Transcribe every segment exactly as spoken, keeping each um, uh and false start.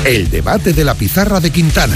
El debate de la pizarra de Quintana.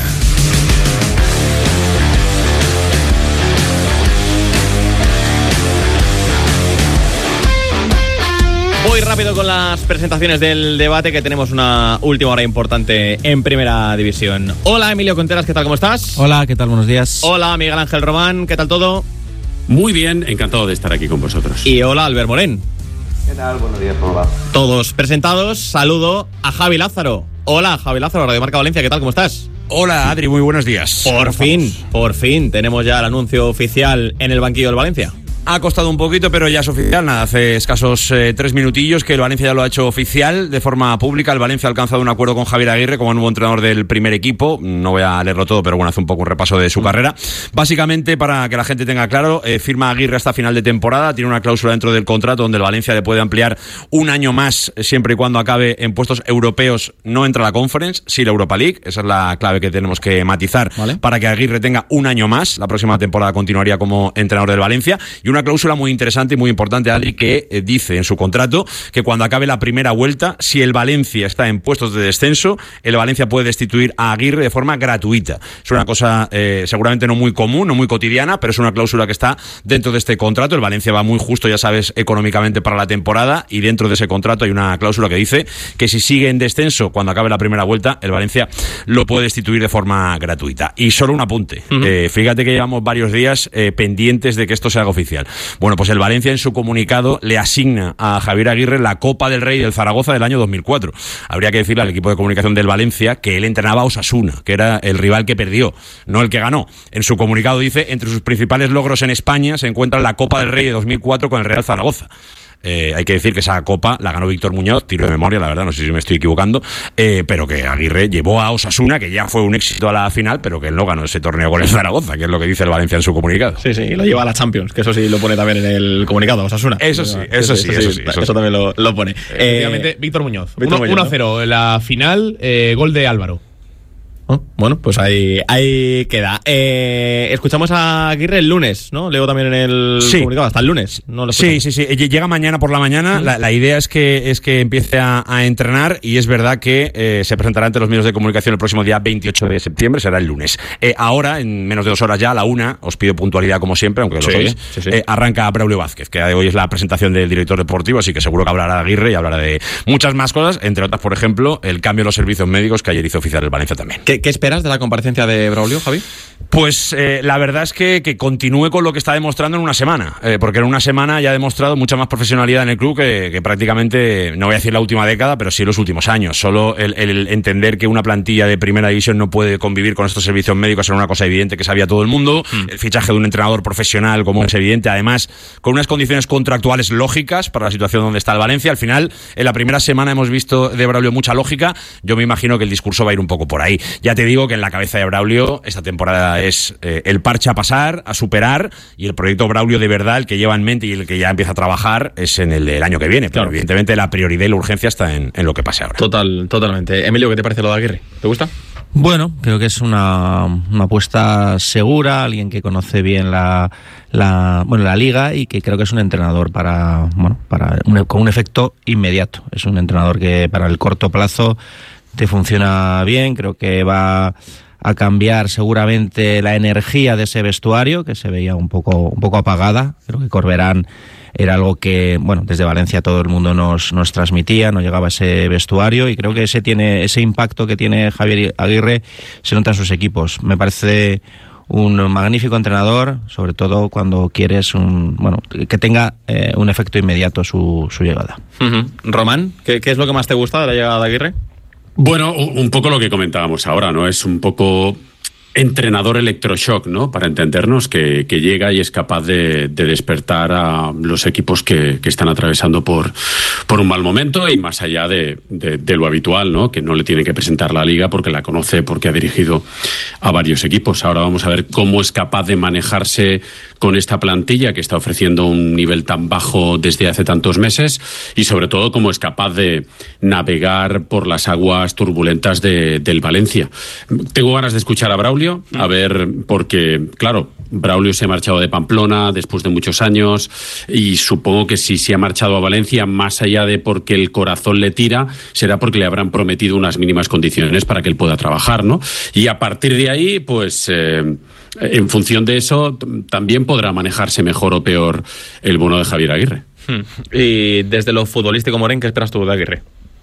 Voy rápido con las presentaciones del debate, que tenemos una última hora importante en Primera División. Hola, Emilio Conteras, ¿qué tal? ¿Cómo estás? Hola, ¿qué tal? Buenos días. Hola, Miguel Ángel Román, ¿qué tal todo? Muy bien, encantado de estar aquí con vosotros. Y hola, Albert Morén. ¿Qué tal? Buenos días, ¿cómo va? Todos presentados. Saludo a Javi Lázaro. Hola, Javi Lázaro, Radio Marca Valencia, ¿qué tal? ¿Cómo estás? Hola, Adri, muy buenos días. Por fin, por fin, tenemos ya el anuncio oficial en el banquillo del Valencia. Ha costado un poquito, pero ya es oficial. Nada, hace escasos eh, tres minutillos que el Valencia ya lo ha hecho oficial de forma pública. El Valencia ha alcanzado un acuerdo con Javier Aguirre como nuevo entrenador del primer equipo. No voy a leerlo todo, pero bueno, hace un poco un repaso de su carrera. Básicamente, para que la gente tenga claro, eh, firma Aguirre hasta final de temporada. Tiene una cláusula dentro del contrato donde el Valencia le puede ampliar un año más, siempre y cuando acabe en puestos europeos. No entra la Conference, sí la Europa League. Esa es la clave que tenemos que matizar, ¿vale?, para que Aguirre tenga un año más. La próxima temporada continuaría como entrenador del Valencia. Y una cláusula muy interesante y muy importante, Adri, que eh, dice en su contrato que cuando acabe la primera vuelta, si el Valencia está en puestos de descenso, el Valencia puede destituir a Aguirre de forma gratuita. Es una cosa eh, seguramente no muy común, no muy cotidiana, pero es una cláusula que está dentro de este contrato. El Valencia va muy justo, ya sabes, económicamente para la temporada, y dentro de ese contrato hay una cláusula que dice que si sigue en descenso cuando acabe la primera vuelta, el Valencia lo puede destituir de forma gratuita. Y solo un apunte, uh-huh. eh, fíjate que llevamos varios días eh, pendientes de que esto se haga oficial. Bueno, pues el Valencia en su comunicado le asigna a Javier Aguirre la Copa del Rey del Zaragoza del año dos mil cuatro. Habría que decirle al equipo de comunicación del Valencia que él entrenaba a Osasuna, que era el rival que perdió, no el que ganó. En su comunicado dice: entre sus principales logros en España se encuentra la Copa del Rey de dos mil cuatro con el Real Zaragoza. Eh, hay que decir que esa copa la ganó Víctor Muñoz, tiro de memoria, la verdad, no sé si me estoy equivocando, eh, pero que Aguirre llevó a Osasuna, que ya fue un éxito a la final, pero que él no ganó ese torneo con el Zaragoza, que es lo que dice el Valencia en su comunicado. Sí, sí, y lo lleva a la Champions, que eso sí lo pone también en el comunicado, Osasuna. Eso sí, eso sí, eso sí. Eso, eso también lo, lo pone. Efectivamente, eh, Víctor Muñoz. Víctor uno a cero en la final, eh, gol de Álvaro. Oh, bueno, pues ahí, ahí queda. Eh, escuchamos a Aguirre el lunes, ¿no? Leo también en el sí. comunicado, hasta el lunes. ¿No lo sí, sí, sí. Llega mañana por la mañana. ¿Mm? La, la idea es que es que empiece a, a entrenar, y es verdad que eh, se presentará ante los medios de comunicación el próximo día veintiocho de septiembre, será el lunes. Eh, ahora, en menos de dos horas ya, a la una, os pido puntualidad como siempre, aunque sí, lo sois, sí, sí. Eh, arranca Braulio Vázquez, que hoy es la presentación del director deportivo, así que seguro que hablará de Aguirre y hablará de muchas más cosas, entre otras, por ejemplo, el cambio de los servicios médicos que ayer hizo oficial el Valencia también. ¿Qué, qué esperas de la comparecencia de Braulio, Javi? Pues eh, la verdad es que, que continúe con lo que está demostrando en una semana, eh, porque en una semana ya ha demostrado mucha más profesionalidad en el club que, que prácticamente, no voy a decir la última década, pero sí los últimos años. Solo el, el entender que una plantilla de primera división no puede convivir con estos servicios médicos era una cosa evidente que sabía todo el mundo. Mm. El fichaje de un entrenador profesional como es evidente, además con unas condiciones contractuales lógicas para la situación donde está el Valencia. Al final, en la primera semana hemos visto de Braulio mucha lógica. Yo me imagino que el discurso va a ir un poco por ahí. Ya te digo que en la cabeza de Braulio esta temporada es eh, el parche a pasar, a superar, y el proyecto Braulio de verdad, el que lleva en mente y el que ya empieza a trabajar, es en el del año que viene. Pero claro, evidentemente la prioridad y la urgencia está en, en lo que pase ahora. Total, totalmente. Emilio, ¿qué te parece lo de Aguirre? ¿Te gusta? Bueno, creo que es una, una apuesta segura, alguien que conoce bien la, la, bueno, la liga, y que creo que es un entrenador para, bueno, para un, con un efecto inmediato. Es un entrenador que para el corto plazo te funciona bien. Creo que va a cambiar seguramente la energía de ese vestuario, que se veía un poco, un poco apagada. Creo que Corberán era algo que, bueno, desde Valencia todo el mundo nos, nos transmitía, no llegaba a ese vestuario, y creo que ese tiene ese impacto que tiene Javier Aguirre se nota en sus equipos. Me parece un magnífico entrenador, sobre todo cuando quieres un, bueno, que tenga eh, un efecto inmediato su, su llegada. Uh-huh. Román, ¿qué, ¿qué es lo que más te gusta de la llegada de Aguirre? Bueno, un poco lo que comentábamos ahora, ¿no? Es un poco entrenador electroshock, ¿no? Para entendernos, que, que llega y es capaz de, de despertar a los equipos que, que están atravesando por, por un mal momento, y más allá de, de, de lo habitual, ¿no? Que no le tiene que presentar la liga porque la conoce, porque ha dirigido a varios equipos. Ahora vamos a ver cómo es capaz de manejarse con esta plantilla que está ofreciendo un nivel tan bajo desde hace tantos meses, y sobre todo cómo es capaz de navegar por las aguas turbulentas de, del Valencia. Tengo ganas de escuchar a Braulio, a ver, porque, claro, Braulio se ha marchado de Pamplona después de muchos años y supongo que si se ha marchado a Valencia, más allá de porque el corazón le tira, será porque le habrán prometido unas mínimas condiciones para que él pueda trabajar, ¿no? Y a partir de ahí, pues eh, en función de eso, también podrá manejarse mejor o peor el bono de Javier Aguirre. Hmm. Y desde lo futbolístico, Moren, ¿qué esperas tú de Aguirre?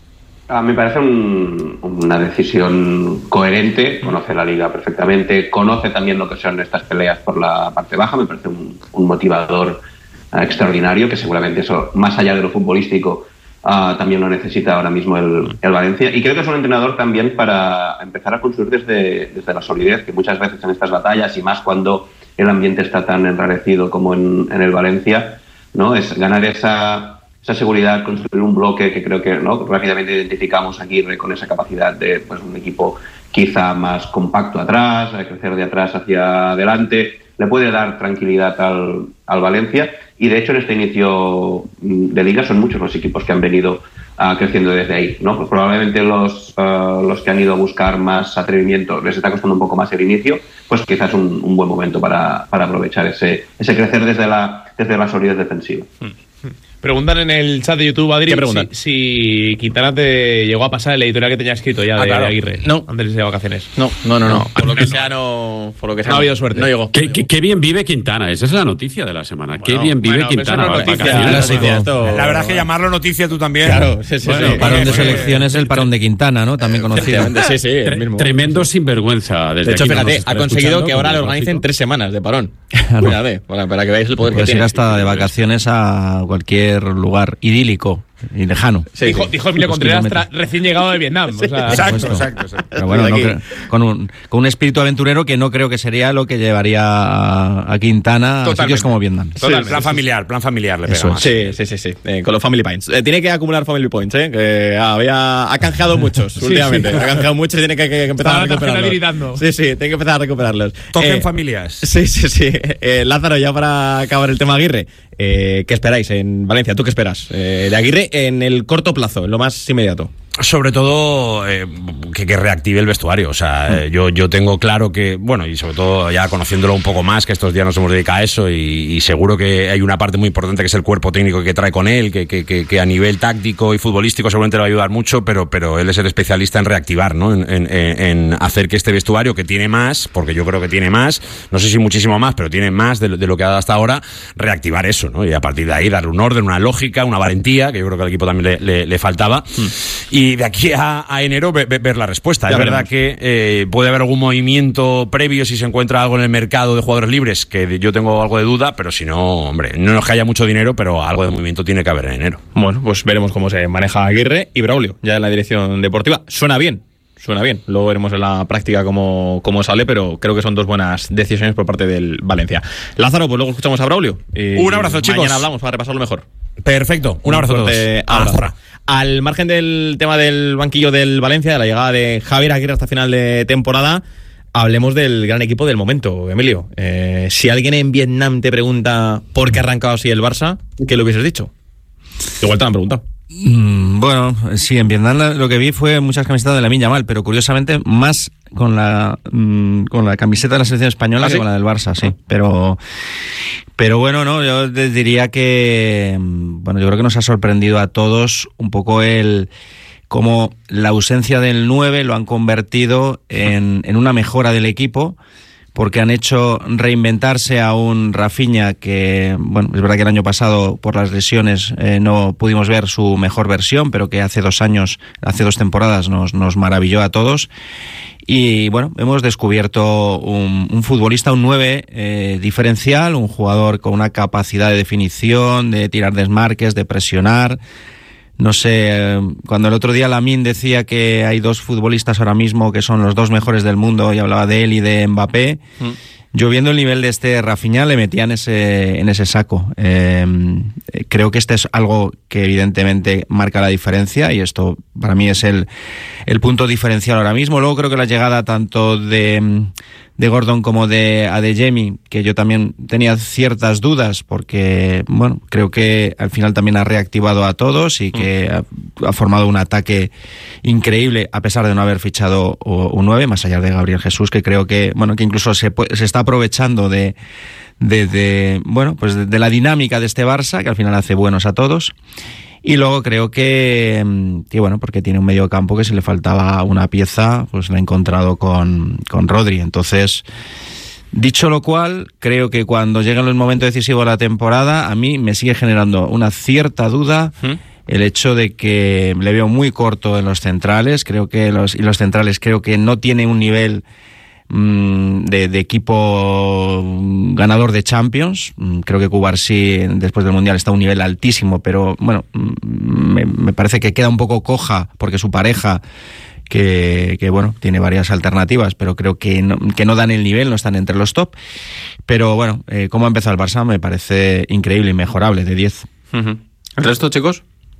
A mí me parece un, una decisión coherente, conoce la liga perfectamente, conoce también lo que son estas peleas por la parte baja, me parece un, un motivador uh, extraordinario, que seguramente eso, más allá de lo futbolístico, uh, también lo necesita ahora mismo el, el Valencia. Y creo que es un entrenador también para empezar a construir desde, desde la solidez, que muchas veces en estas batallas, y más cuando el ambiente está tan enrarecido como en, en el Valencia, ¿no? Es ganar esa... esa seguridad, construir un bloque que creo que, ¿no?, rápidamente identificamos a Aguirre con esa capacidad de, pues, un equipo quizá más compacto atrás, de crecer de atrás hacia adelante, le puede dar tranquilidad al, al Valencia, y de hecho en este inicio de liga son muchos los equipos que han venido uh, creciendo desde ahí, ¿no? Pues probablemente los, uh, los que han ido a buscar más atrevimiento les está costando un poco más el inicio, pues quizás es un, un buen momento para, para aprovechar ese, ese crecer desde la, desde la solidez defensiva. Preguntan en el chat de YouTube, Adri, si, si Quintana te llegó a pasar el editorial que tenía escrito ya ah, de claro. Aguirre. No. Antes de vacaciones. No, no, no, no. no. Por lo que sea, no. Por lo que sea, no ha habido suerte. No llegó. Qué, qué, qué bien vive Quintana, esa es la noticia de la semana. Bueno, qué bien vive bueno, Quintana. No noticia, noticia, esto... La verdad es que llamarlo noticia tú también. Claro, sí, sí, bueno, sí. El parón sí, de sí, selecciones es el parón de Quintana, ¿no? También conocido. Sí, sí, el mismo. Tremendo sinvergüenza. Desde De hecho, aquí fíjate, nos ha está conseguido que ahora le el organicen tráfico. tres semanas de parón. Claro. Fíjate, para, para que veáis el poder Puedes que ir tiene. hasta de vacaciones a cualquier lugar idílico y lejano. Sí, dijo, sí. dijo Emilio Los Contreras, tra- kilómetros. recién llegado de Vietnam. O sea, Exacto, exacto, exacto. Pero bueno, no Aquí. creo- con, un, con un espíritu aventurero que no creo que sería lo que llevaría a, a Quintana a Totalmente. sitios como Vietnam. Total, plan familiar, plan familiar le pega Eso más. Sí, sí, sí, sí. Eh, con los Family Points. Eh, tiene que acumular Family Points, ¿eh? Que había, ha canjeado muchos Sí, últimamente. sí. Ha canjeado muchos y tiene que, que empezar Estaba a la tarjeta recuperarlos. habilitando. Sí, sí, tiene que empezar a recuperarlos. Toquen Eh, familias. Sí, sí, sí. Eh, Lázaro, ya para acabar el tema Aguirre, eh, ¿qué esperáis en Valencia? ¿Tú qué esperas eh, de Aguirre en el corto plazo, en lo más inmediato? Sobre todo eh, que, que reactive el vestuario. O sea, eh, yo, yo tengo claro que, bueno, y sobre todo ya conociéndolo un poco más, que estos días nos hemos dedicado a eso, y, y seguro que hay una parte muy importante que es el cuerpo técnico que trae con él, que, que, que, que a nivel táctico y futbolístico seguramente le va a ayudar mucho, pero, pero él es el especialista en reactivar, ¿no? En, en, en hacer que este vestuario, que tiene más, porque yo creo que tiene más, no sé si muchísimo más, pero tiene más de, de lo que ha dado hasta ahora, reactivar eso, ¿no? Y a partir de ahí darle un orden, una lógica, una valentía, que yo creo que al equipo también le, le, le faltaba. Mm. Y Y de aquí a, a enero ve, ve, ver la respuesta. Ya es veremos. Verdad que eh, puede haber algún movimiento previo si se encuentra algo en el mercado de jugadores libres, que yo tengo algo de duda, pero si no, hombre, no es que haya mucho dinero, pero algo de movimiento tiene que haber en enero. Bueno, pues veremos cómo se maneja Aguirre y Braulio, ya en la dirección deportiva. Suena bien, suena bien. Luego veremos en la práctica cómo, cómo sale, pero creo que son dos buenas decisiones por parte del Valencia. Lázaro, pues luego escuchamos a Braulio. Y un abrazo, chicos. Mañana hablamos para repasarlo mejor. Perfecto, un, un abrazo a todos. Abrazo. Al margen del tema del banquillo del Valencia, de la llegada de Javier Aguirre hasta final de temporada, hablemos del gran equipo del momento, Emilio. Eh, si alguien en Vietnam te pregunta por qué ha arrancado así el Barça, ¿qué le hubieses dicho? Igual te lo han preguntado. Mm, bueno, sí, en Vietnam lo que vi fue muchas camisetas de Lamine Yamal, pero curiosamente más con la mm, con la camiseta de la selección española ¿Ah, que sí? con la del Barça, sí. Pero pero bueno, no, yo diría que bueno, yo creo que nos ha sorprendido a todos un poco el cómo la ausencia del nueve lo han convertido en, en una mejora del equipo, porque han hecho reinventarse a un Rafinha que, bueno, es verdad que el año pasado por las lesiones eh, no pudimos ver su mejor versión, pero que hace dos años, hace dos temporadas nos, nos maravilló a todos. Y bueno, hemos descubierto un, un futbolista, un nueve eh, diferencial, un jugador con una capacidad de definición, de tirar desmarques, de presionar. No sé, cuando el otro día Lamine decía que hay dos futbolistas ahora mismo que son los dos mejores del mundo y hablaba de él y de Mbappé, mm. yo viendo el nivel de este Rafinha le metía en ese, en ese saco. Eh, creo que este es algo que evidentemente marca la diferencia y esto para mí es el, el punto diferencial ahora mismo. Luego creo que la llegada tanto de, de Gordon como de Adeyemi, que yo también tenía ciertas dudas porque, bueno, creo que al final también ha reactivado a todos y que ha, ha formado un ataque increíble a pesar de no haber fichado un nueve, más allá de Gabriel Jesús, que creo que, bueno, que incluso se, se está aprovechando de, de, de bueno, pues de, de la dinámica de este Barça, que al final hace buenos a todos. Y luego creo que, que, bueno, porque tiene un medio campo que si le faltaba una pieza, pues la ha encontrado con, con Rodri. Entonces, dicho lo cual, creo que cuando llega el momento decisivo de la temporada, a mí me sigue generando una cierta duda ¿Mm? el hecho de que le veo muy corto en los centrales. Creo que los, y los centrales creo que no tiene un nivel De, de equipo ganador de Champions. Creo que Cubarsí después del Mundial está a un nivel altísimo, pero bueno, me, me parece que queda un poco coja porque su pareja, que, que bueno, tiene varias alternativas, pero creo que no, que no dan el nivel, no están entre los top. Pero bueno, eh, cómo ha empezado el Barça me parece increíble y mejorable, de diez. Uh-huh. ¿El resto, chicos?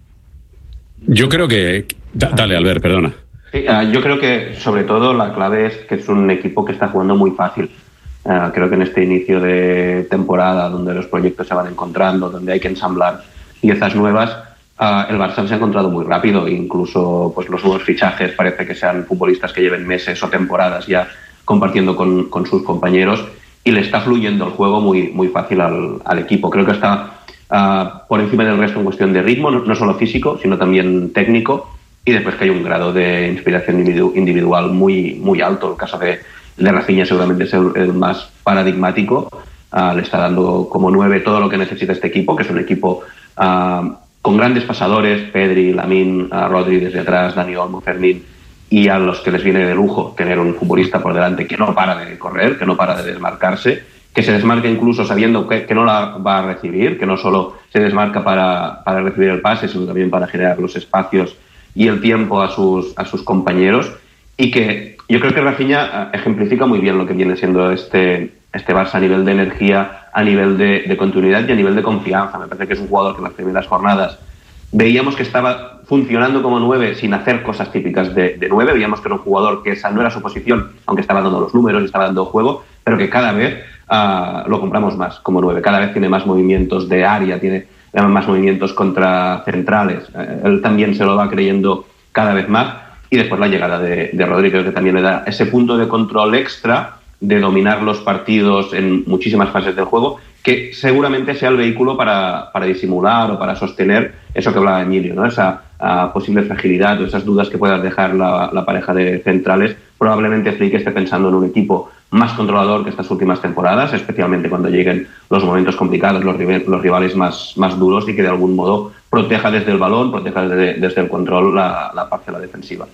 Yo creo que... Da, dale, Albert, perdona. Sí, uh, yo creo que sobre todo la clave es que es un equipo que está jugando muy fácil. Uh, creo que en este inicio de temporada, donde los proyectos se van encontrando, donde hay que ensamblar piezas nuevas, uh, el Barça se ha encontrado muy rápido. Incluso pues los nuevos fichajes parece que sean futbolistas que lleven meses o temporadas ya compartiendo con, con sus compañeros, y le está fluyendo el juego muy, muy fácil al, al equipo. Creo que está uh, por encima del resto en cuestión de ritmo, no, no solo físico, sino también técnico. Y después que hay un grado de inspiración individual muy, muy alto. El caso de, de Rafinha seguramente es el, el más paradigmático. Uh, le está dando como nueve todo lo que necesita este equipo, que es un equipo uh, con grandes pasadores, Pedri, Lamine, uh, Rodri desde atrás, Dani Olmo, Fermín, y a los que les viene de lujo tener un futbolista por delante que no para de correr, que no para de desmarcarse, que se desmarca incluso sabiendo que, que no la va a recibir, que no solo se desmarca para, para recibir el pase, sino también para generar los espacios y el tiempo a sus, a sus compañeros, y que yo creo que Rafinha ejemplifica muy bien lo que viene siendo este, este Barça a nivel de energía, a nivel de, de continuidad y a nivel de confianza. Me parece que es un jugador que en las primeras jornadas veíamos que estaba funcionando como nueve sin hacer cosas típicas de, de nueve, veíamos que era un jugador que esa no era su posición, aunque estaba dando los números y estaba dando juego, pero que cada vez uh, lo compramos más como nueve, cada vez tiene más movimientos de área, tiene más movimientos contra centrales. Eh, él también se lo va creyendo cada vez más, y después la llegada de, de Rodri creo que también le da ese punto de control extra, de dominar los partidos en muchísimas fases del juego, que seguramente sea el vehículo para, para disimular o para sostener eso que hablaba Emilio, ¿no? Esa uh, posible fragilidad o esas dudas que pueda dejar la, la pareja de centrales. Probablemente Flick esté pensando en un equipo más controlador que estas últimas temporadas, especialmente cuando lleguen los momentos complicados, los, los rivales más, más duros, y que de algún modo proteja desde el balón, proteja desde, desde el control la, la parcela defensiva.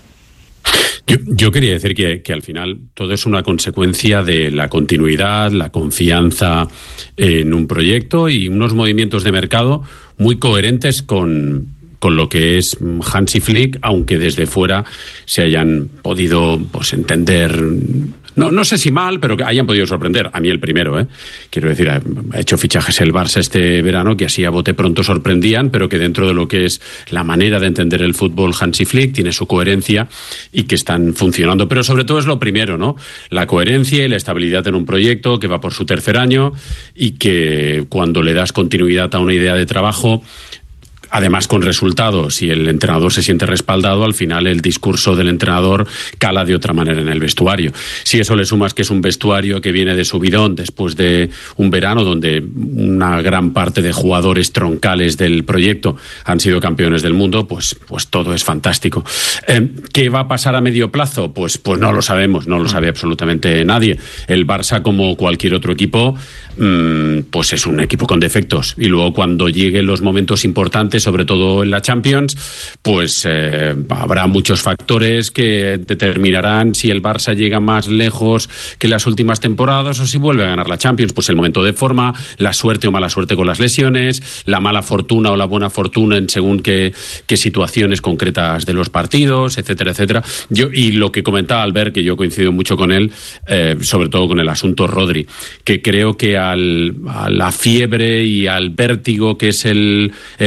Yo, yo quería decir que, que al final todo es una consecuencia de la continuidad, la confianza en un proyecto y unos movimientos de mercado muy coherentes con, con lo que es Hansi Flick, aunque desde fuera se hayan podido pues entender... No, no sé si mal, pero que hayan podido sorprender. A mí el primero, ¿eh? Quiero decir, ha hecho fichajes el Barça este verano que así a bote pronto sorprendían, pero que dentro de lo que es la manera de entender el fútbol Hansi Flick tiene su coherencia y que están funcionando. Pero sobre todo es lo primero, ¿no? La coherencia y la estabilidad en un proyecto que va por su tercer año y que cuando le das continuidad a una idea de trabajo, además con resultados, y el entrenador se siente respaldado, al final el discurso del entrenador cala de otra manera en el vestuario. Si eso le sumas que es un vestuario que viene de subidón después de un verano donde una gran parte de jugadores troncales del proyecto han sido campeones del mundo, pues, pues todo es fantástico. Eh, ¿Qué va a pasar a medio plazo? Pues, pues no lo sabemos, no lo sabe absolutamente nadie. El Barça, como cualquier otro equipo, mmm, pues es un equipo con defectos, y luego cuando lleguen los momentos importantes, sobre todo en la Champions, pues eh, habrá muchos factores que determinarán si el Barça llega más lejos que las últimas temporadas o si vuelve a ganar la Champions. Pues el momento de forma, la suerte o mala suerte con las lesiones, la mala fortuna o la buena fortuna en según qué, qué situaciones concretas de los partidos, etcétera, etcétera. Yo, y lo que comentaba Albert, que yo coincido mucho con él, eh, sobre todo con el asunto Rodri, que creo que al, a la fiebre y al vértigo que es el, el Barça de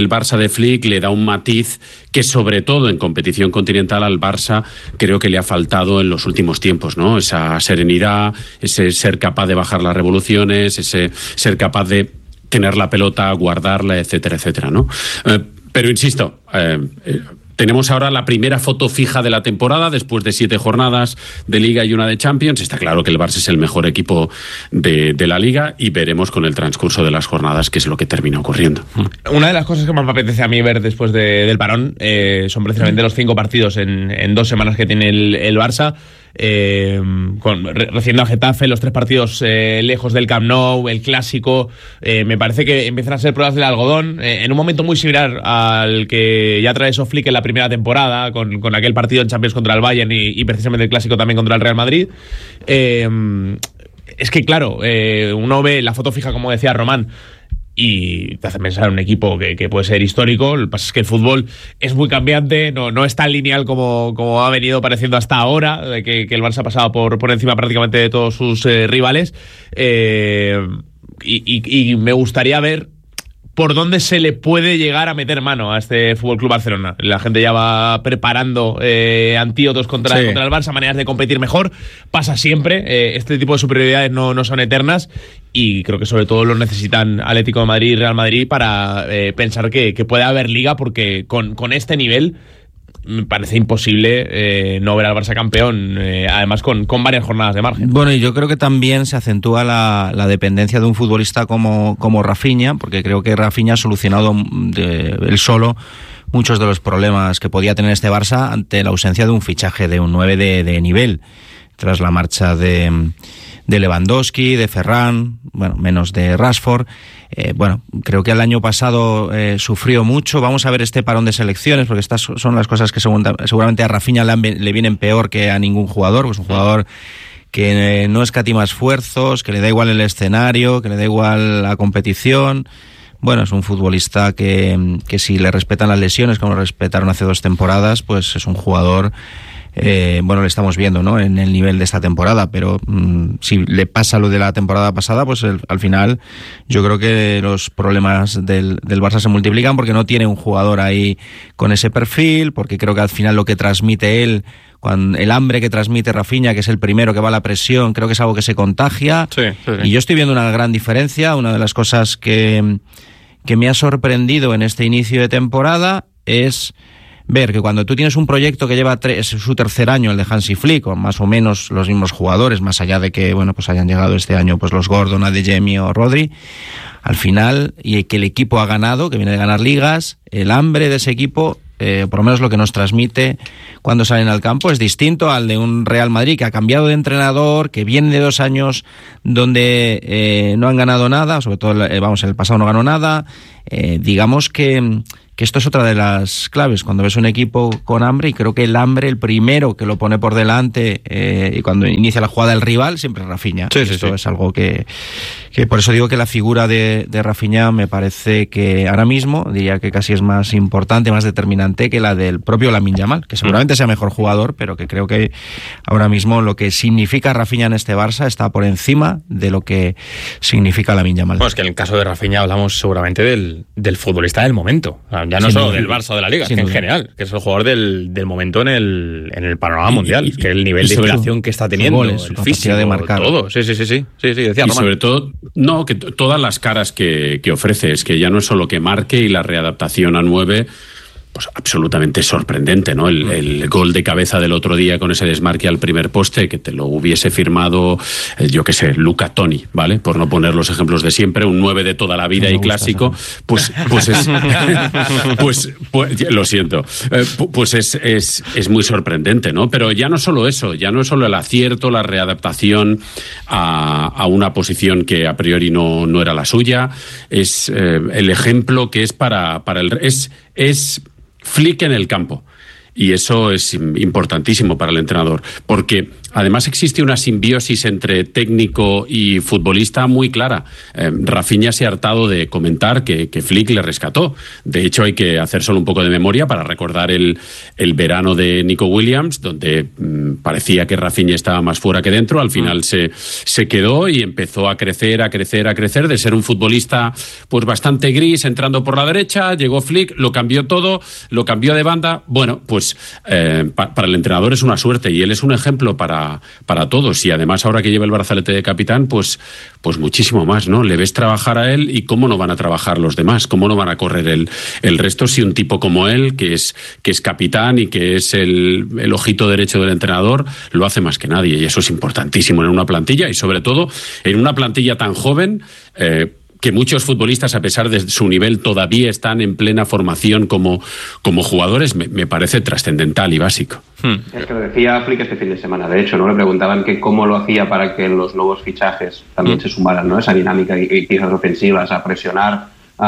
de Flick le da un matiz que sobre todo en competición continental al Barça creo que le ha faltado en los últimos tiempos, ¿no? Esa serenidad, ese ser capaz de bajar las revoluciones, ese ser capaz de tener la pelota, guardarla, etcétera, etcétera, ¿no? Eh, pero insisto, eh, eh, tenemos ahora la primera foto fija de la temporada después de siete jornadas de Liga y una de Champions. Está claro que el Barça es el mejor equipo de, de la Liga y veremos con el transcurso de las jornadas qué es lo que termina ocurriendo. Una de las cosas que más me apetece a mí ver después de, del parón eh, son precisamente los cinco partidos en, en dos semanas que tiene el, el Barça. Eh, con, re, recibiendo a Getafe, los tres partidos eh, lejos del Camp Nou, el clásico, eh, me parece que empiezan a ser pruebas del algodón eh, en un momento muy similar al que ya trae Flick en la primera temporada con, con aquel partido en Champions contra el Bayern y, y precisamente el clásico también contra el Real Madrid. eh, es que claro, eh, uno ve la foto fija, como decía Román, y te hace pensar en un equipo que, que puede ser histórico. Lo que pasa es que el fútbol es muy cambiante, no, no es tan lineal como, como ha venido pareciendo hasta ahora, de que, que el Barça ha pasado por, por encima prácticamente de todos sus eh, rivales. Eh, y, y, y me gustaría ver por dónde se le puede llegar a meter mano a este F C Barcelona. La gente ya va preparando eh, antídotos contra, sí. contra el Barça, maneras de competir mejor. Pasa siempre, eh, este tipo de superioridades no, no son eternas y creo que sobre todo lo necesitan Atlético de Madrid y Real Madrid para eh, pensar que, que puede haber liga, porque con, con este nivel me parece imposible eh, no ver al Barça campeón, eh, además con, con varias jornadas de margen. Bueno, y yo creo que también se acentúa la, la dependencia de un futbolista como, como Rafinha, porque creo que Rafinha ha solucionado de, él solo muchos de los problemas que podía tener este Barça ante la ausencia de un fichaje de un nueve de, de nivel, tras la marcha de, de Lewandowski, de Ferran, bueno, menos de Rashford. Eh, bueno, creo que el año pasado eh, sufrió mucho. Vamos a ver este parón de selecciones, porque estas son las cosas que seguramente a Rafinha le, han, le vienen peor que a ningún jugador. Pues un jugador que eh, no escatima esfuerzos, que le da igual el escenario, que le da igual la competición. Bueno, es un futbolista que, que si le respetan las lesiones, como lo respetaron hace dos temporadas, pues es un jugador... Eh, bueno, lo estamos viendo, ¿no?, en el nivel de esta temporada, pero mmm, si le pasa lo de la temporada pasada, pues el, al final yo creo que los problemas del, del Barça se multiplican, porque no tiene un jugador ahí con ese perfil, porque creo que al final lo que transmite él, cuando, el hambre que transmite Rafinha, que es el primero que va a la presión, creo que es algo que se contagia. Sí, sí, sí. Y yo estoy viendo una gran diferencia. Una de las cosas que, que me ha sorprendido en este inicio de temporada es ver que cuando tú tienes un proyecto que lleva tres, su tercer año, el de Hansi Flick, con más o menos los mismos jugadores, más allá de que, bueno, pues hayan llegado este año pues los Gordon, Adeyemi o Rodri, al final, y que el equipo ha ganado, que viene de ganar ligas, el hambre de ese equipo, eh, por lo menos lo que nos transmite cuando salen al campo, es distinto al de un Real Madrid que ha cambiado de entrenador, que viene de dos años donde eh, no han ganado nada, sobre todo, eh, vamos, en el pasado no ganó nada. Eh, digamos que que esto es otra de las claves, cuando ves un equipo con hambre, y creo que el hambre, el primero que lo pone por delante eh, y cuando inicia la jugada el rival, siempre es Rafinha. Sí, sí, esto sí. Es algo que, que por eso digo que la figura de, de Rafinha me parece que ahora mismo, diría que casi es más importante, más determinante que la del propio Lamine Yamal, que seguramente sea mejor jugador, pero que creo que ahora mismo lo que significa Rafinha en este Barça está por encima de lo que significa Lamine Yamal. Bueno, es que en el caso de Rafinha hablamos seguramente del, del futbolista del momento. Ya no sin solo duda. Del Barça o de la Liga, que en general, que es el jugador del, del momento en el, en el panorama y, mundial, y, que el nivel de inflación que está teniendo, goles, el físico, de marcar. Todo. Sí, sí, sí, sí, sí, sí decía y Román. Sobre todo, no, que t- todas las caras que, que ofrece, es que ya no es solo que marque y la readaptación a nueve, pues absolutamente sorprendente, ¿no? El, el gol de cabeza del otro día con ese desmarque al primer poste, que te lo hubiese firmado, eh, yo qué sé, Luca Toni, ¿vale? Por no poner los ejemplos de siempre, un nueve de toda la vida y clásico, pues, pues es, pues, pues, lo siento, eh, pues es, es, es muy sorprendente, ¿no? Pero ya no solo eso, ya no es solo el acierto, la readaptación a, a una posición que a priori no, no era la suya, es eh, el ejemplo que es para, para el... es, es Flick en el campo. Y eso es importantísimo para el entrenador, porque además existe una simbiosis entre técnico y futbolista muy clara. Eh, Rafinha se ha hartado de comentar que, que Flick le rescató. De hecho, hay que hacer solo un poco de memoria para recordar el, el verano de Nico Williams, donde mmm, parecía que Rafinha estaba más fuera que dentro. Al final mm. se, se quedó y empezó a crecer, a crecer, a crecer, de ser un futbolista pues bastante gris, entrando por la derecha. Llegó Flick, lo cambió todo, lo cambió de banda. Bueno, pues eh, pa, para el entrenador es una suerte y él es un ejemplo para, para todos. Y además, ahora que lleva el brazalete de capitán, pues, pues muchísimo más, ¿no? Le ves trabajar a él y cómo no van a trabajar los demás, cómo no van a correr el, el resto si un tipo como él, que es, que es capitán y que es el, el ojito derecho del entrenador, lo hace más que nadie. Y eso es importantísimo en una plantilla y sobre todo en una plantilla tan joven, eh, que muchos futbolistas, a pesar de su nivel, todavía están en plena formación como, como jugadores, me, me parece trascendental y básico. Hmm. Es que lo decía Flick este fin de semana, de hecho, ¿no? Le preguntaban que cómo lo hacía para que los nuevos fichajes también hmm. se sumaran, ¿no? Esa dinámica y, y piezas ofensivas, a presionar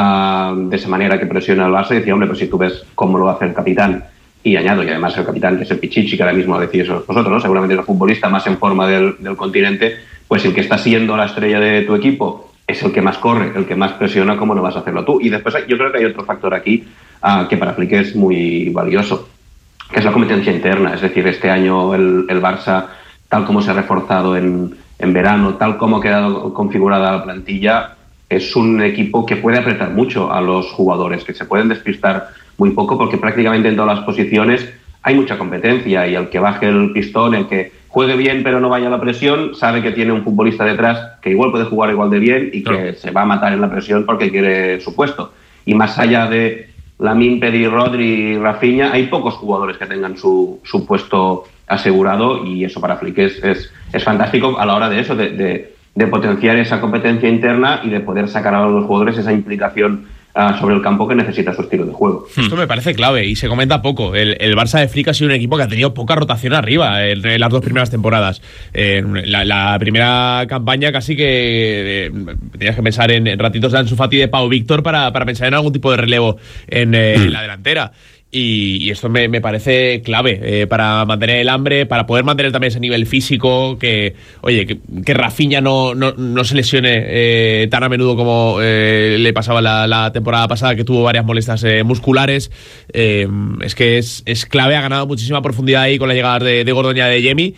uh, de esa manera que presiona el Barça, y decía, hombre, pues si tú ves cómo lo hace el capitán, y añado, y además el capitán, que es el Pichichi, que ahora mismo decís eso vosotros, ¿no? Seguramente el futbolista más en forma del, del continente, pues el que está siendo la estrella de tu equipo es el que más corre, el que más presiona, ¿cómo no vas a hacerlo tú? Y después yo creo que hay otro factor aquí uh, que para Flick es muy valioso, que es la competencia interna. Es decir, este año el, el Barça, tal como se ha reforzado en, en verano, tal como ha quedado configurada la plantilla, es un equipo que puede apretar mucho a los jugadores, que se pueden despistar muy poco, porque prácticamente en todas las posiciones hay mucha competencia, y el que baje el pistón, el que juegue bien pero no vaya a la presión, sabe que tiene un futbolista detrás que igual puede jugar igual de bien y que claro, se va a matar en la presión porque quiere su puesto. Y más allá de Lamine, Pedri, Rodri y Rafinha, hay pocos jugadores que tengan su, su puesto asegurado, y eso para Flick es, es, es fantástico a la hora de eso, de, de, de potenciar esa competencia interna y de poder sacar a los jugadores esa implicación Uh, sobre el campo que necesita su estilo de juego. Esto me parece clave y se comenta poco. El, el Barça de Flick ha sido un equipo que ha tenido poca rotación arriba en, en las dos primeras temporadas. Eh, la, la primera campaña casi que eh, tenías que pensar en, en ratitos de Ansu Fati, de Pau Víctor para, para pensar en algún tipo de relevo en, eh, mm. en la delantera. Y, y esto me, me parece clave eh, para mantener el hambre, para poder mantener también ese nivel físico, que, oye, que, que Rafinha no, no, no se lesione eh, tan a menudo como eh, le pasaba la, la temporada pasada, que tuvo varias molestias eh, musculares. Eh, es que es, es clave, ha ganado muchísima profundidad ahí con la llegada de, de Gordoña, de Yemi.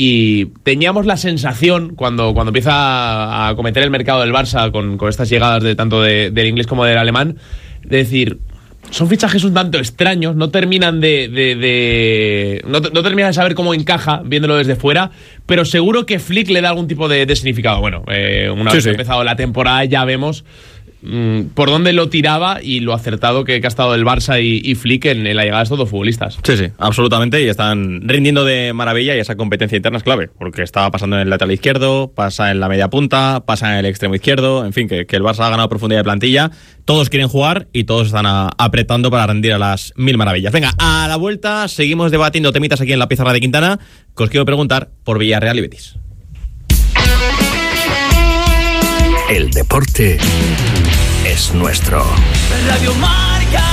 Y teníamos la sensación, cuando, cuando empieza a cometer el mercado del Barça con, con estas llegadas de tanto de, del inglés como del alemán, de decir, son fichajes un tanto extraños, no terminan de, de, de no, no terminan de saber cómo encaja viéndolo desde fuera, pero seguro que Flick le da algún tipo de, de significado. Bueno, eh, una sí, vez sí. empezado la temporada ya vemos mmm, por dónde lo tiraba y lo acertado que, que ha estado el Barça y, y Flick en, en la llegada de estos dos futbolistas. Sí, sí, absolutamente, y están rindiendo de maravilla, y esa competencia interna es clave, porque está pasando en el lateral izquierdo, pasa en la media punta, pasa en el extremo izquierdo, en fin, que, que el Barça ha ganado profundidad de plantilla. Todos quieren jugar y todos están a, apretando para rendir a las mil maravillas. Venga, a la vuelta seguimos debatiendo temitas aquí en la pizarra de Quintana, que os quiero preguntar por Villarreal y Betis. El deporte es nuestro. Radio Marca.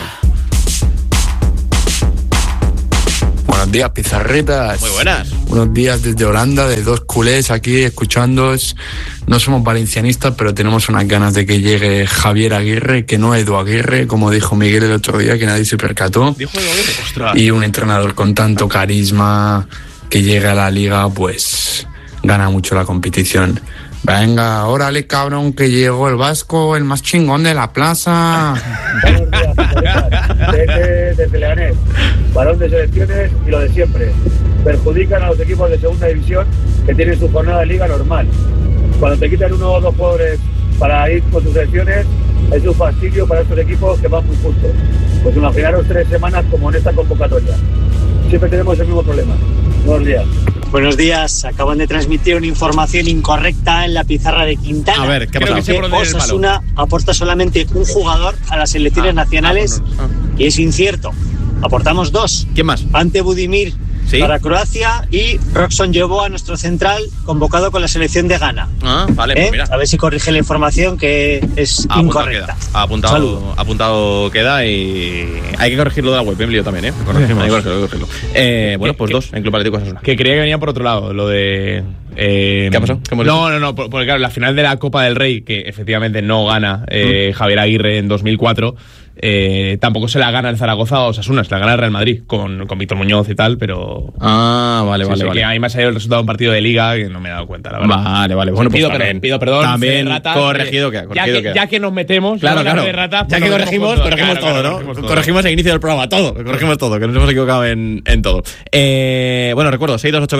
Buenos días, pizarretas. Muy buenas. Buenos días desde Holanda, de dos culés aquí escuchándoos. No somos valencianistas, pero tenemos unas ganas de que llegue Javier Aguirre, que no Edu Aguirre, como dijo Miguel el otro día, que nadie se percató. Dijo Edu Aguirre, ostras. Y un entrenador con tanto carisma que llegue a la liga, pues gana mucho la competición. Venga, órale, cabrón, que llegó el vasco, el más chingón de la plaza. Buenos días, desde, desde Leganés, balón de selecciones y lo de siempre. Perjudican a los equipos de segunda división que tienen su jornada de liga normal. Cuando te quitan uno o dos jugadores para ir con sus selecciones, es un fastidio para estos equipos que van muy justo. Pues imaginaros tres semanas como en esta convocatoria. Siempre tenemos el mismo problema. Buenos días. Buenos días, acaban de transmitir una información incorrecta en la pizarra de Quintana. A ver, ¿qué pasa? Que Osasuna aporta solamente un jugador a las selecciones ah, nacionales, ah, bueno, ah. y es incierto. Aportamos dos. ¿Quién más? Ante Budimir ¿Sí? para Croacia, y Roxon Yeboah, nuestro central, convocado con la selección de Ghana. Ah, vale, pues ¿Eh? mira. A ver si corrige la información, que es Apuntado incorrecta. queda. Apuntado, Saludo. apuntado queda y hay que corregirlo de la web, Emilio, también, ¿eh? Corregimos. Hay que corregirlo, hay que corregirlo. Eh, bueno, pues dos en Club Atlético Osasuna. Que creía que venía por otro lado, lo de... Eh, ¿Qué ha pasado? ¿Qué hemos no, no, no, por- porque claro, la final de la Copa del Rey, que efectivamente no gana eh, Mm. Javier Aguirre en dos mil cuatro, eh, tampoco se la gana el Zaragoza o Osasuna, se la gana el Real Madrid, con, con Víctor Muñoz y tal, pero... Ah, vale, Sí, vale, sí, vale. que ahí me ha salido el resultado de un partido de Liga que no me he dado cuenta, la verdad. Vale, vale. Bueno, pues pido, también, perdón, pido perdón. También fe de ratas, corregido eh, queda, ya, corregido que, queda. ya que nos metemos, Claro, ¿no? claro. Fe de ratas, Ya pues que nos corregimos, metemos corregimos todo, todo, claro, ¿no? corregimos todo. Corregimos el inicio del programa, todo. Corregimos todo, que nos hemos equivocado en, en todo. Eh, bueno, recuerdo, seis dos ocho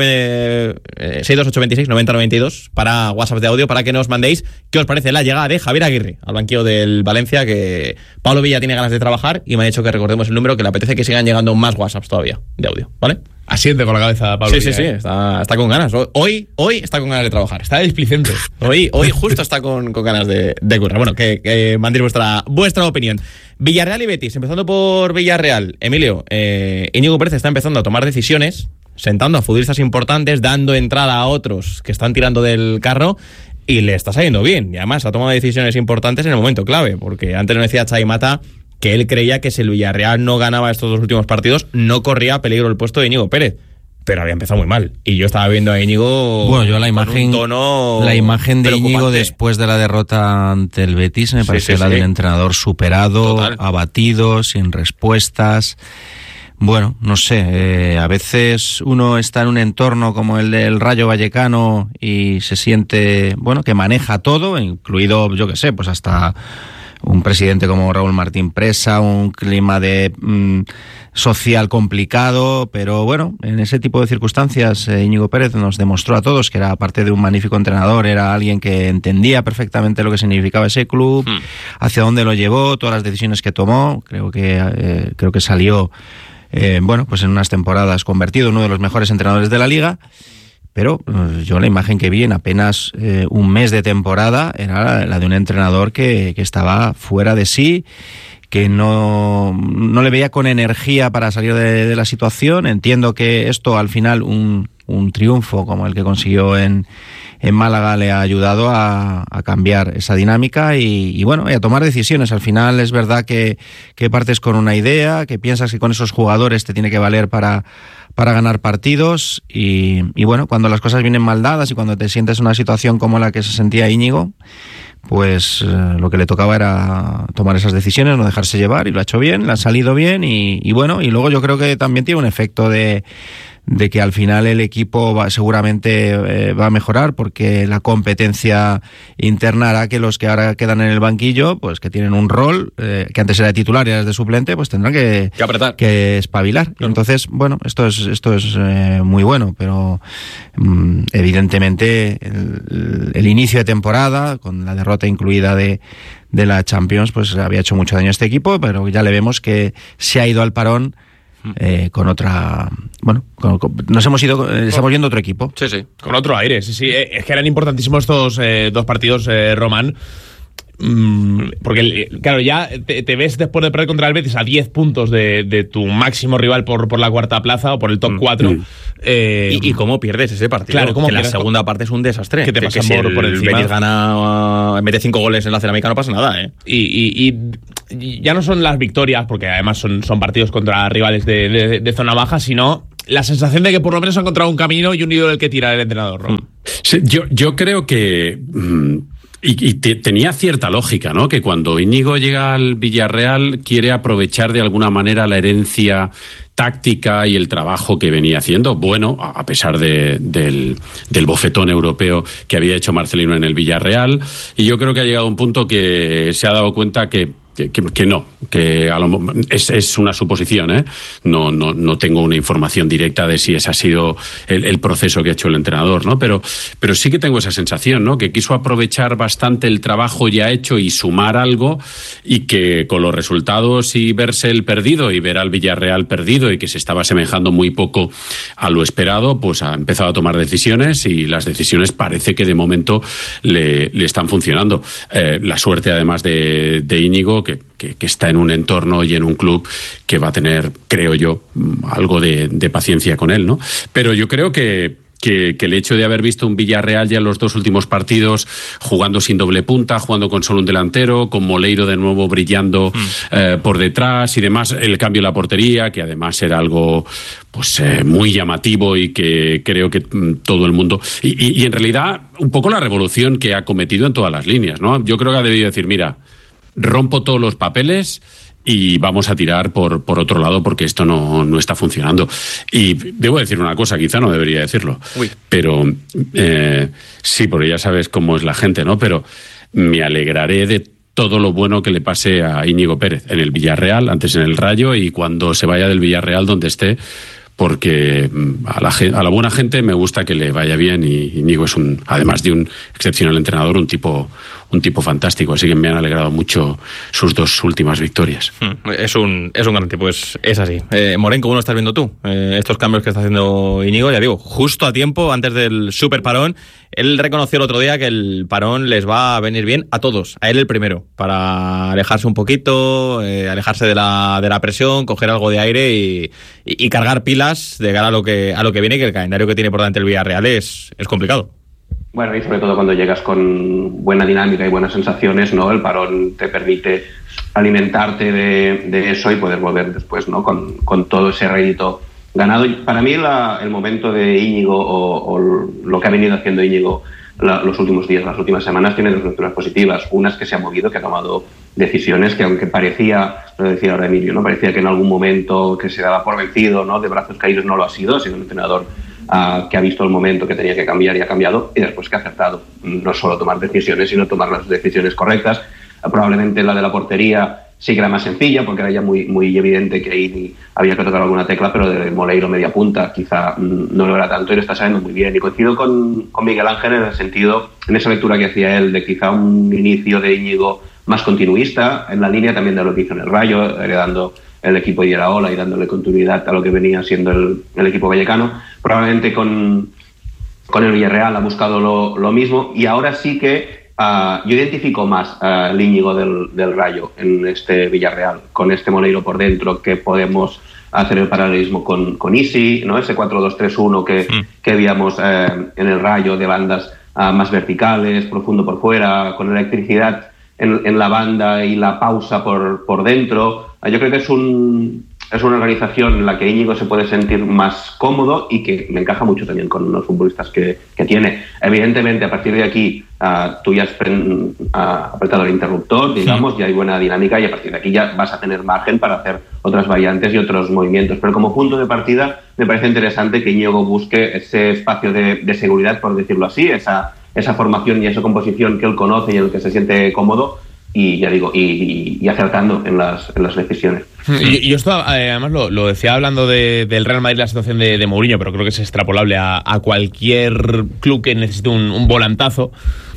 veintiséis noventa noventa y dos para WhatsApp de audio, para que nos mandéis qué os parece la llegada de Javier Aguirre al banquillo del Valencia, que Pablo Villa tiene ganas de trabajar y me ha dicho que recordemos el número, que le apetece que sigan llegando más WhatsApps todavía de audio, ¿vale? Asiente con la cabeza, Pablo. Sí, sí, Villa, sí, ¿eh? está, está con ganas. Hoy, hoy está con ganas de trabajar. Está displicente. Hoy, hoy justo está con, con ganas de, de currar. Bueno, que, que mandéis vuestra, vuestra opinión. Villarreal y Betis, empezando por Villarreal. Emilio, eh, Íñigo Pérez está empezando a tomar decisiones, sentando a futbolistas importantes, dando entrada a otros que están tirando del carro, y le está saliendo bien. Y además ha tomado decisiones importantes en el momento clave, porque antes nos decía Xavi Mata que él creía que si el Villarreal no ganaba estos dos últimos partidos, no corría peligro el puesto de Íñigo Pérez. Pero había empezado muy mal. Y yo estaba viendo a Íñigo. Bueno, yo la con imagen, un tono la imagen de preocupante. Íñigo después de la derrota ante el Betis me Sí, pareció sí, la sí. de un entrenador superado, Total. abatido, sin respuestas. Bueno, no sé, eh, a veces uno está en un entorno como el del Rayo Vallecano y se siente, bueno, que maneja todo, incluido, yo qué sé, pues hasta un presidente como Raúl Martín Presa, un clima de mm, social complicado, pero bueno, en ese tipo de circunstancias eh, Íñigo Pérez nos demostró a todos que era, aparte de un magnífico entrenador, era alguien que entendía perfectamente lo que significaba ese club, Hmm. hacia dónde lo llevó, todas las decisiones que tomó. Creo que eh, creo que salió eh, bueno, pues en unas temporadas convertido en uno de los mejores entrenadores de la liga. Pero eh, yo la imagen que vi en apenas eh, un mes de temporada era la, la de un entrenador que, que estaba fuera de sí, que no, no le veía con energía para salir de, de la situación. Entiendo que esto al final, un, un triunfo como el que consiguió en, en Málaga, le ha ayudado a, a cambiar esa dinámica y, y bueno, y a tomar decisiones. Al final es verdad que, que partes con una idea, que piensas que con esos jugadores te tiene que valer para para ganar partidos y, y bueno, cuando las cosas vienen mal dadas y cuando te sientes en una situación como la que se sentía Íñigo, pues eh, lo que le tocaba era tomar esas decisiones, no dejarse llevar, y lo ha hecho bien, le ha salido bien y, y bueno, y luego yo creo que también tiene un efecto de, de que al final el equipo va, seguramente eh, va a mejorar, porque la competencia interna hará que los que ahora quedan en el banquillo, pues que tienen un rol, eh, que antes era de titular y ahora es de suplente, pues tendrán que, que apretar, que espabilar. Claro. Entonces, bueno, esto es esto es eh, muy bueno, pero mm, evidentemente el, el inicio de temporada, con la derrota incluida de de la Champions, pues había hecho mucho daño a este equipo, pero ya le vemos que se ha ido al parón Eh, con otra, bueno, con, con, nos hemos ido, eh, estamos viendo otro equipo. Sí, sí. Con otro aire, sí, sí. Eh, es que eran importantísimos estos eh, dos partidos, eh, Román. Mm, porque, claro, ya te, te ves después de perder contra el Betis a diez puntos de, de tu máximo rival por, por la cuarta plaza o por el top cuatro. Mm. Eh, ¿Y, ¿Y cómo pierdes ese partido? Claro, ¿cómo que pierdes? la segunda parte es un desastre. Que te pasan que por, si por el encima. Betis gana, mete cinco goles en la cerámica, no pasa nada, ¿eh? Y, y, y ya no son las victorias, porque además son, son partidos contra rivales de, de, de zona baja, sino la sensación de que por lo menos han encontrado un camino y un hilo del que tirar el entrenador, ¿no? Sí, yo, yo creo que... Mmm, Y, y te, tenía cierta lógica, ¿no? Que cuando Íñigo llega al Villarreal quiere aprovechar de alguna manera la herencia táctica y el trabajo que venía haciendo, bueno, a pesar de, del, del bofetón europeo que había hecho Marcelino en el Villarreal, y yo creo que ha llegado a un punto que se ha dado cuenta que Que, que, que no, que a lo, es, es una suposición, ¿eh? No, no, no tengo una información directa de si ese ha sido el, el proceso que ha hecho el entrenador, ¿no? Pero, pero sí que tengo esa sensación, ¿no? Que quiso aprovechar bastante el trabajo ya hecho y sumar algo, y que con los resultados y verse el perdido y ver al Villarreal perdido y que se estaba asemejando muy poco a lo esperado, pues ha empezado a tomar decisiones, y las decisiones parece que de momento le, le están funcionando. Eh, la suerte además de, de Íñigo, Íñigo, que, que, que está en un entorno y en un club que va a tener, creo yo, algo de, de paciencia con él, ¿no? Pero yo creo que Que, que el hecho de haber visto un Villarreal ya en los dos últimos partidos jugando sin doble punta, jugando con solo un delantero, con Moleiro de nuevo brillando mm. eh, por detrás y demás, el cambio en la portería, que además era algo pues eh, muy llamativo y que creo que mm, todo el mundo... Y, y, y en realidad un poco la revolución que ha cometido en todas las líneas, ¿no? Yo creo que ha debido decir, mira, rompo todos los papeles y vamos a tirar por, por otro lado porque esto no, no está funcionando. Y debo decir una cosa, quizá no debería decirlo, Uy. pero eh, sí, porque ya sabes cómo es la gente, ¿no? Pero me alegraré de todo lo bueno que le pase a Íñigo Pérez en el Villarreal, antes en el Rayo, y cuando se vaya del Villarreal donde esté, porque a la, a la buena gente me gusta que le vaya bien, y Íñigo es un, además de un excepcional entrenador, un tipo un tipo fantástico, así que me han alegrado mucho sus dos últimas victorias. Es un, es un gran tipo, es, es así. Eh, Moren, ¿cómo lo estás viendo tú? Eh, estos cambios que está haciendo Íñigo, ya digo, justo a tiempo, antes del super parón. Él reconoció el otro día que el parón les va a venir bien a todos, a él el primero, para alejarse un poquito, eh, alejarse de la, de la presión, coger algo de aire y, y, y cargar pilas de cara a lo que, a lo que viene, que el calendario que tiene por delante el Villarreal es, es complicado. Bueno, y sobre todo cuando llegas con buena dinámica y buenas sensaciones, ¿no? El parón te permite alimentarte de, de eso y poder volver después, ¿no? Con, con todo ese rédito ganado. Y para mí la, el momento de Íñigo o, o lo que ha venido haciendo Íñigo la, los últimos días, las últimas semanas, tiene dos lecturas positivas. Una es que se ha movido, que ha tomado decisiones que, aunque parecía, lo decía ahora Emilio, ¿no? Parecía que en algún momento que se daba por vencido, ¿no? De brazos caídos, no lo ha sido, ha sido un entrenador Uh, que ha visto el momento que tenía que cambiar y ha cambiado, y después que ha acertado no solo tomar decisiones, sino tomar las decisiones correctas. Uh, probablemente la de la portería sí que era más sencilla, porque era ya muy, muy evidente que ahí había que tocar alguna tecla, pero de Moleiro media punta quizá mm, no lo era tanto, y lo está sabiendo muy bien. Y coincido con, con Miguel Ángel en el sentido, en esa lectura que hacía él, de quizá un inicio de Íñigo más continuista, en la línea también de lo que hizo en el Rayo, heredando el equipo de Iraola y dándole continuidad a lo que venía siendo el, el equipo vallecano. Probablemente con, con el Villarreal ha buscado lo, lo mismo, y ahora sí que uh, yo identifico más uh, el Íñigo del, del Rayo en este Villarreal, con este Moleiro por dentro, que podemos hacer el paralelismo con, con Isi, ¿no? Ese cuatro dos tres uno que, mm. que veíamos uh, en el Rayo, de bandas uh, más verticales, profundo por fuera, con electricidad en, en la banda y la pausa por, por dentro. Yo creo que es un es una organización en la que Íñigo se puede sentir más cómodo y que me encaja mucho también con los futbolistas que, que tiene. Evidentemente, a partir de aquí, uh, tú ya has pre- uh, apretado el interruptor, digamos, sí. Ya hay buena dinámica, y a partir de aquí ya vas a tener margen para hacer otras variantes y otros movimientos. Pero como punto de partida, me parece interesante que Íñigo busque ese espacio de, de seguridad, por decirlo así, esa, esa formación y esa composición que él conoce y en el que se siente cómodo, y ya digo, y, y acertando en las, en las decisiones. Y, y esto eh, además lo, lo decía hablando de, del Real Madrid, la situación de, de Mourinho, pero creo que es extrapolable a, a cualquier club que necesite un, un volantazo.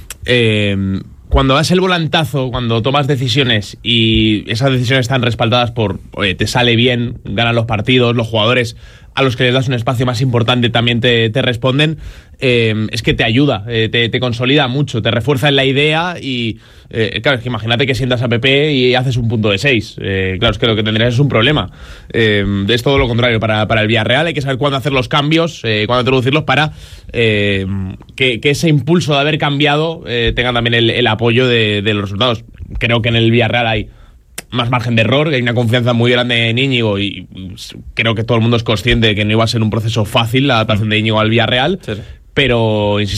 Eh, cuando das el volantazo, cuando tomas decisiones y esas decisiones están respaldadas por oye, te sale bien, ganan los partidos, los jugadores a los que les das un espacio más importante también te, te responden, eh, es que te ayuda, eh, te, te consolida mucho, te refuerza en la idea y, eh, claro, es que imagínate que sientas a Pepe y haces un punto de seis. Eh, claro, es que lo que tendrías es un problema. Eh, es todo lo contrario. Para, para el Villarreal hay que saber cuándo hacer los cambios, eh, cuándo introducirlos para eh, que, que ese impulso de haber cambiado eh, tenga también el, el apoyo de, de los resultados. Creo que en el Villarreal hay más margen de error, que hay una confianza muy grande en Íñigo, y creo que todo el mundo es consciente de que no iba a ser un proceso fácil la adaptación de Íñigo al Villarreal, sí, sí. Pero insisto,